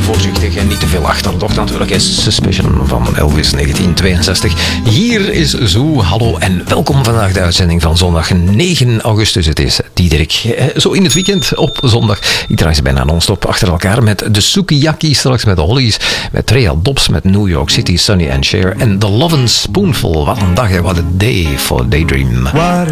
voorzichtig en niet te veel achterdocht natuurlijk. Is Suspicion van Elvis 1962. Hier is Zoo. Hallo en welkom vandaag de uitzending van zondag 9 augustus. Het is Diederik. Zo in het weekend op zondag. Ik draai ze bijna non-stop achter elkaar met de Sukiyaki, straks met de Hollies, met Trea Dobbs, met New York City, Sonny and Cher en The Lovin' Spoonful. Wat een dag, wat een day for Daydream.